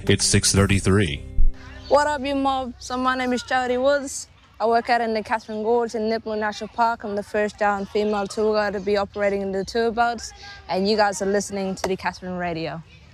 It's 6:33. What up, you mob? So my name is Charity Woods. I work out in the Catherine Gorge in Nipmuc National Park. I'm the first down female tour guide to be operating in the tour boats, and you guys are listening to the Catherine Radio.